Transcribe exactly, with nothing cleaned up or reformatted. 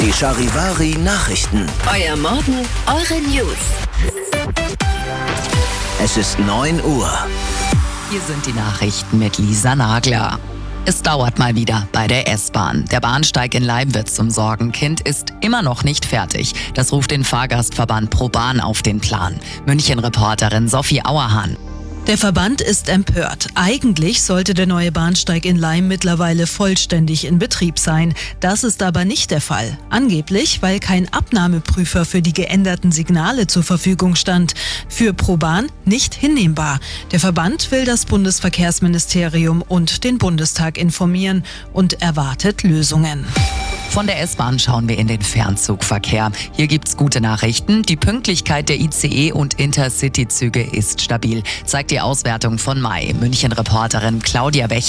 Die Charivari Nachrichten. Euer Morgen, eure News. Es ist neun Uhr. Hier sind die Nachrichten mit Lisa Nagler. Es dauert mal wieder bei der S-Bahn. Der Bahnsteig in Leibwitz zum Sorgenkind ist immer noch nicht fertig. Das ruft den Fahrgastverband ProBahn auf den Plan. München-Reporterin Sophie Auerhahn. Der Verband ist empört. Eigentlich sollte der neue Bahnsteig in Laim mittlerweile vollständig in Betrieb sein. Das ist aber nicht der Fall. Angeblich, weil kein Abnahmeprüfer für die geänderten Signale zur Verfügung stand. Für ProBahn nicht hinnehmbar. Der Verband will das Bundesverkehrsministerium und den Bundestag informieren und erwartet Lösungen. Von der S-Bahn schauen wir in den Fernzugverkehr. Hier gibt's gute Nachrichten. Die Pünktlichkeit der I C E- und Intercity-Züge ist stabil, zeigt die Auswertung von Mai. München-Reporterin Claudia Bech.